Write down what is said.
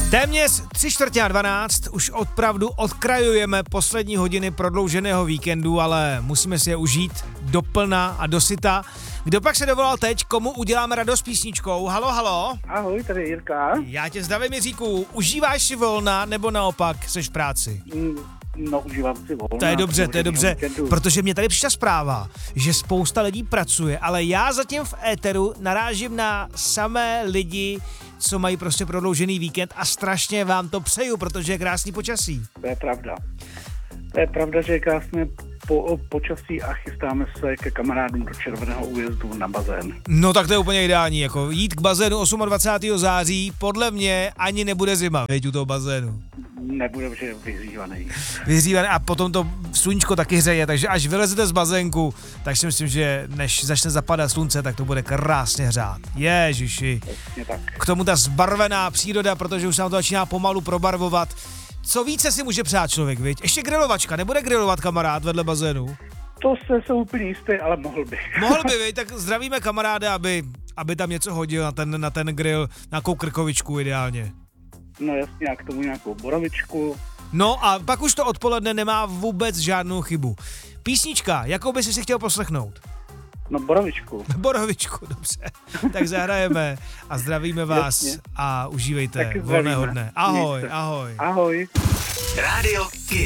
Téměř 3:45, už opravdu odkrajujeme poslední hodiny prodlouženého víkendu, ale musíme si je užít doplna a dosyta. Kdo pak se dovolal teď, komu uděláme radost písničkou? Halo, halo. Ahoj, tady je Jirka. Já tě zdravím, Jiříku. Užíváš si volna, nebo naopak seš v práci? No, užívám si volna. To je dobře, protože mě tady přišla zpráva, že spousta lidí pracuje, ale já zatím v éteru narážím na samé lidi, co mají prostě prodloužený víkend a strašně vám to přeju, protože je krásný počasí. To je pravda. To je pravda, že je krásné počasí a chystáme se ke kamarádům do Červeného újezdu na bazén. No tak to je úplně ideální, jako jít k bazénu 28. září, podle mě ani nebude zima, veď u toho bazénu. Nebude, že je vyhřívaný. Vyhřívaný a potom to sluníčko taky hřeje, takže až vylezete z bazénku, tak si myslím, že než začne zapadat slunce, tak to bude krásně hřát. Ježiši. Tak. K tomu ta zbarvená příroda, protože už se nám to začíná pomalu probarvovat. Co více si může přát člověk, viď? Ještě grilovačka, nebude grilovat kamarád vedle bazénu? To se úplně jistý, ale mohl bych. Mohl by, viď? Tak zdravíme kamaráda, aby tam něco hodil na ten grill, nějakou krkovičku ideálně. No jasně, a k tomu nějakou borovičku. No a pak už to odpoledne nemá vůbec žádnou chybu. Písnička, jakou by si chtěl poslechnout? No borovičku. Borovičku, dobře. Tak zahrajeme a zdravíme vás. Jasně. A užívejte volného dne. Ahoj, ahoj. Ahoj. Rádio Kid.